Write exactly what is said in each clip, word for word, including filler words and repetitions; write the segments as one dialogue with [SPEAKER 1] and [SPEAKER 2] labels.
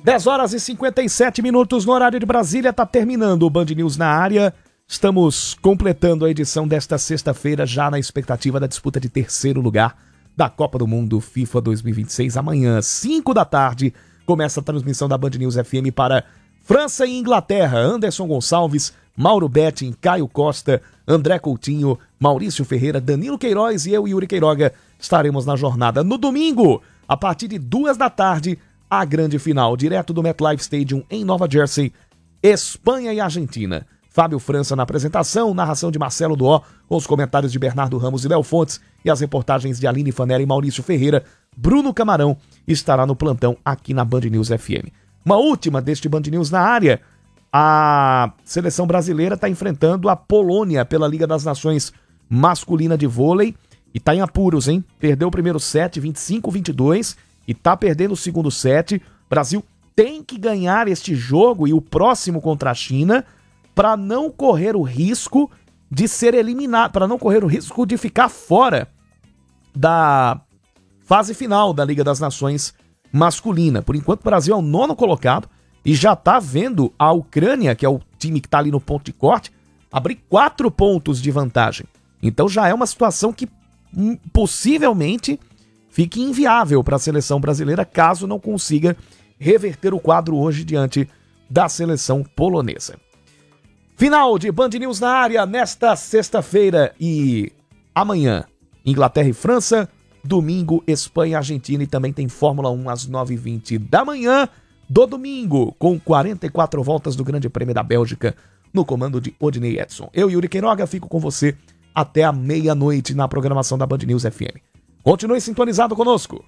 [SPEAKER 1] dez horas e cinquenta e sete minutos no horário de Brasília, tá terminando o Band News na área. Estamos completando a edição desta sexta-feira, já na expectativa da disputa de terceiro lugar da Copa do Mundo FIFA dois mil e vinte e seis. Amanhã, cinco da tarde, começa a transmissão da Band News F M para França e Inglaterra. Anderson Gonçalves, Mauro Betting, Caio Costa, André Coutinho, Maurício Ferreira, Danilo Queiroz e eu, Yuri Queiroga, estaremos na jornada. No domingo, a partir de duas da tarde, a grande final, direto do MetLife Stadium em Nova Jersey, Espanha e Argentina. Fábio França na apresentação, narração de Marcelo Duó, com os comentários de Bernardo Ramos e Léo Fontes e as reportagens de Aline Fanera e Maurício Ferreira. Bruno Camarão estará no plantão aqui na Band News F M. Uma última deste Band News na área, a seleção brasileira está enfrentando a Polônia pela Liga das Nações masculina de vôlei e está em apuros, hein? Perdeu o primeiro set, vinte e cinco a vinte e dois, e está perdendo o segundo set. Brasil tem que ganhar este jogo e o próximo contra a China para não correr o risco de ser eliminado, para não correr o risco de ficar fora da fase final da Liga das Nações masculina. Por enquanto, o Brasil é o nono colocado e já está vendo a Ucrânia, que é o time que está ali no ponto de corte, abrir quatro pontos de vantagem. Então já é uma situação que hum, possivelmente fique inviável para a seleção brasileira caso não consiga reverter o quadro hoje diante da seleção polonesa. Final de Band News na área nesta sexta-feira e amanhã, Inglaterra e França, domingo, Espanha e Argentina, e também tem Fórmula um às nove e vinte da manhã do domingo, com quarenta e quatro voltas do Grande Prêmio da Bélgica, no comando de Odinei Edson. Eu, Yuri Queiroga, fico com você até a meia-noite na programação da Band News F M. Continue sintonizado conosco.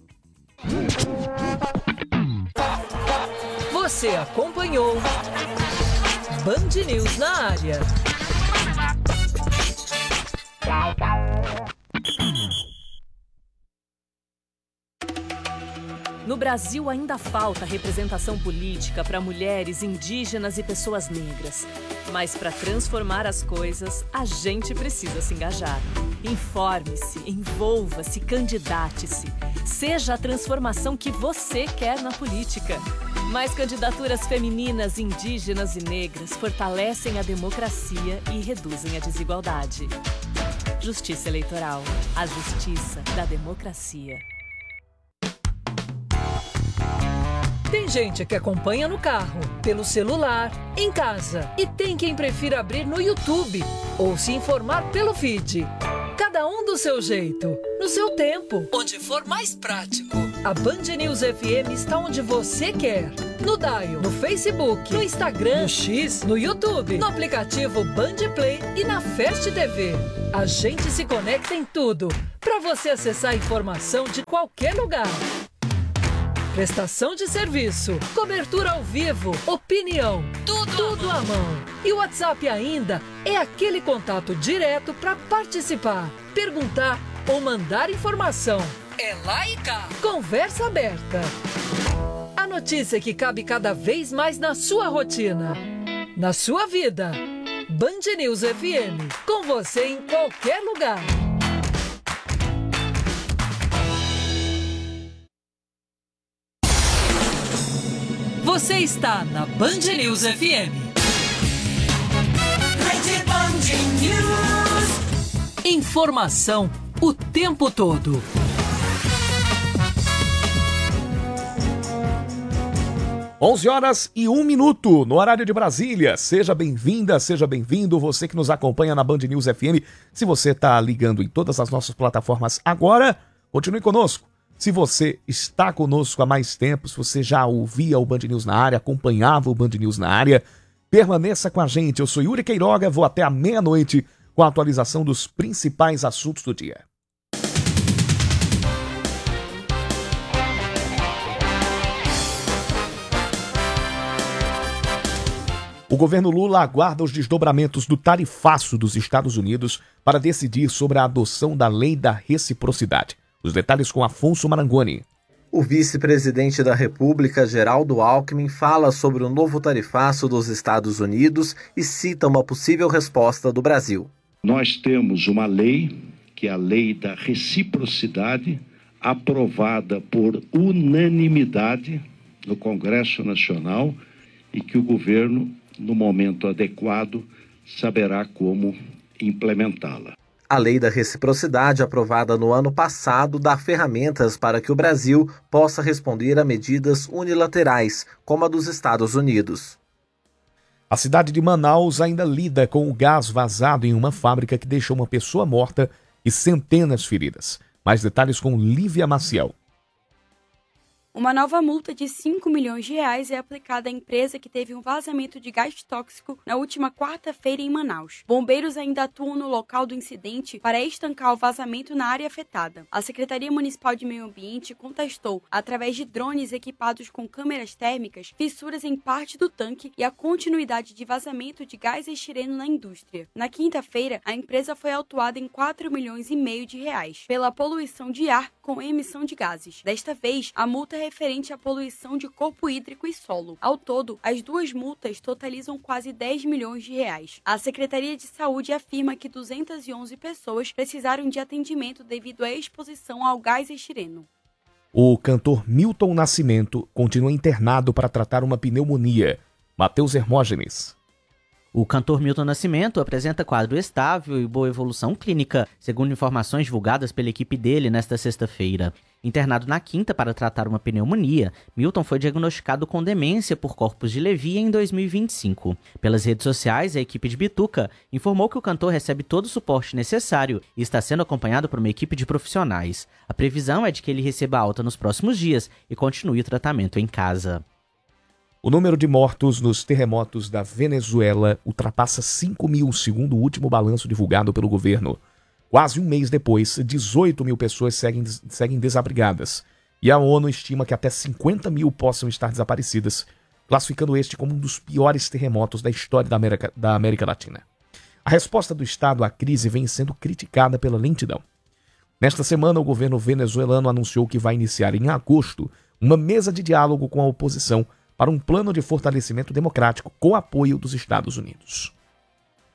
[SPEAKER 2] Você acompanhou Band News na área. No Brasil ainda falta representação política para mulheres, indígenas e pessoas negras. Mas para transformar as coisas, a gente precisa se engajar. Informe-se, envolva-se, candidate-se. Seja a transformação que você quer na política. Mais candidaturas femininas, indígenas e negras fortalecem a democracia e reduzem a desigualdade. Justiça Eleitoral. A justiça da democracia. Tem gente que acompanha no carro, pelo celular, em casa. E tem quem prefira abrir no YouTube ou se informar pelo feed. Cada um do seu jeito, no seu tempo, onde for mais prático. A Band News F M está onde você quer. No Dial, no Facebook, no Instagram, no X, no YouTube, no aplicativo Band Play e na Fast T V. A gente se conecta em tudo, para você acessar a informação de qualquer lugar. Prestação de serviço, cobertura ao vivo, opinião, tudo, tudo à mão. E o WhatsApp ainda é aquele contato direto para participar, perguntar ou mandar informação. É lá e cá. Conversa aberta. A notícia que cabe cada vez mais na sua rotina, na sua vida. Band News F M, com você em qualquer lugar. Você está na Band News F M. Rede Band News. Informação o tempo todo.
[SPEAKER 1] onze horas e um minuto no horário de Brasília. Seja bem-vinda, seja bem-vindo, você que nos acompanha na Band News F M. Se você está ligando em todas as nossas plataformas agora, continue conosco. Se você está conosco há mais tempo, se você já ouvia o Band News na área, acompanhava o Band News na área, permaneça com a gente. Eu sou Yuri Queiroga, vou até a meia-noite com a atualização dos principais assuntos do dia. O governo Lula aguarda os desdobramentos do tarifaço dos Estados Unidos para decidir sobre a adoção da lei da reciprocidade. Os detalhes com Afonso Marangoni.
[SPEAKER 3] O vice-presidente da República, Geraldo Alckmin, fala sobre o novo tarifaço dos Estados Unidos e cita uma possível resposta do Brasil.
[SPEAKER 4] Nós temos uma lei, que é a lei da reciprocidade, aprovada por unanimidade no Congresso Nacional e que o governo, no momento adequado, saberá como implementá-la.
[SPEAKER 3] A Lei da Reciprocidade, aprovada no ano passado, dá ferramentas para que o Brasil possa responder a medidas unilaterais, como a dos Estados Unidos.
[SPEAKER 1] A cidade de Manaus ainda lida com o gás vazado em uma fábrica que deixou uma pessoa morta e centenas feridas. Mais detalhes com Lívia Maciel.
[SPEAKER 5] Uma nova multa de cinco milhões de reais é aplicada à empresa que teve um vazamento de gás tóxico na última quarta-feira em Manaus. Bombeiros ainda atuam no local do incidente para estancar o vazamento na área afetada. A Secretaria Municipal de Meio Ambiente contestou, através de drones equipados com câmeras térmicas, fissuras em parte do tanque e a continuidade de vazamento de gás estireno na indústria. Na quinta-feira, a empresa foi autuada em quatro milhões e meio de reais pela poluição de ar com emissão de gases. Desta vez, a multa é referente à poluição de corpo hídrico e solo. Ao todo, as duas multas totalizam quase dez milhões de reais. A Secretaria de Saúde afirma que duzentas e onze pessoas precisaram de atendimento devido à exposição ao gás estireno.
[SPEAKER 1] O cantor Milton Nascimento continua internado para tratar uma pneumonia. Matheus Hermógenes.
[SPEAKER 6] O cantor Milton Nascimento apresenta quadro estável e boa evolução clínica, segundo informações divulgadas pela equipe dele nesta sexta-feira. Internado na quinta para tratar uma pneumonia, Milton foi diagnosticado com demência por corpus de Levy em dois mil e vinte e cinco. Pelas redes sociais, a equipe de Bituca informou que o cantor recebe todo o suporte necessário e está sendo acompanhado por uma equipe de profissionais. A previsão é de que ele receba alta nos próximos dias e continue o tratamento em casa.
[SPEAKER 1] O número de mortos nos terremotos da Venezuela ultrapassa cinco mil, segundo o último balanço divulgado pelo governo. Quase um mês depois, dezoito mil pessoas seguem, seguem desabrigadas. E a ONU estima que até cinquenta mil possam estar desaparecidas, classificando este como um dos piores terremotos da história da América, da América Latina. A resposta do Estado à crise vem sendo criticada pela lentidão. Nesta semana, o governo venezuelano anunciou que vai iniciar em agosto uma mesa de diálogo com a oposição para um plano de fortalecimento democrático com apoio dos Estados Unidos.